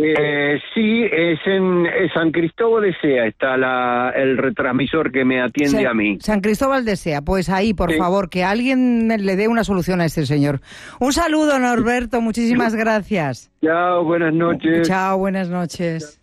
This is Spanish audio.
Sí, es en San Cristóbal de Sea, está el retransmisor que me atiende a mí. San Cristóbal de Sea, pues ahí, por Sí. favor, que alguien le dé una solución a este señor. Un saludo, Norberto, muchísimas gracias. Chao, buenas noches. Chao, buenas noches.